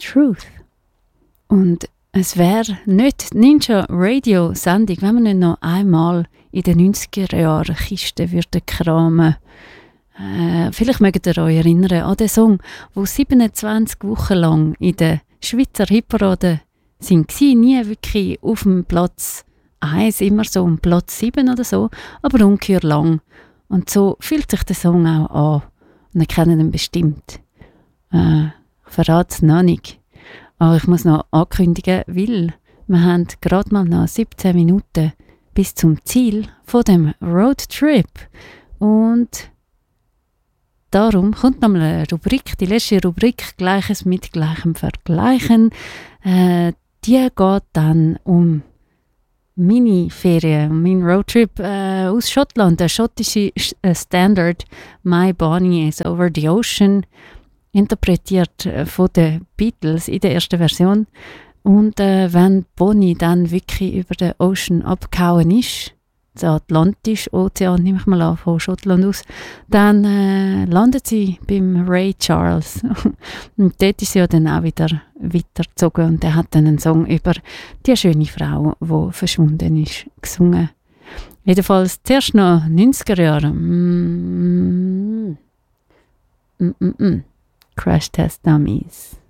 Truth. Und es wäre nicht Ninja Radio Sendung, wenn wir nicht noch einmal in den 90er Jahren Kisten würden kramen. Vielleicht mögt ihr euch erinnern an den Song, der 27 Wochen lang in der Schweizer Hitparade waren, nie wirklich auf dem Platz 1, immer so um Platz 7 oder so, aber ungeheuer lang. Und so fühlt sich der Song auch an. Und ihr kennt ihn bestimmt. Ich verrate es noch nicht. Aber ich muss noch ankündigen, weil wir haben gerade mal noch 17 Minuten bis zum Ziel von dem Roadtrip. Und darum kommt noch mal eine Rubrik, die letzte Rubrik «Gleiches mit Gleichem vergleichen». Die geht dann um meine Ferien, um meinen Roadtrip aus Schottland, der schottische Standard «My Bonnie is over the ocean», interpretiert von den Beatles in der ersten Version. Und wenn Bonnie dann wirklich über den Ocean abgehauen ist, der Atlantische Ozean, nehme ich mal an, von Schottland aus, dann landet sie beim Ray Charles. Und dort ist sie ja dann auch wieder weitergezogen und er hat dann einen Song über die schöne Frau, die verschwunden ist, gesungen. Jedenfalls zuerst noch 90er Jahre. Crash Test Dummies.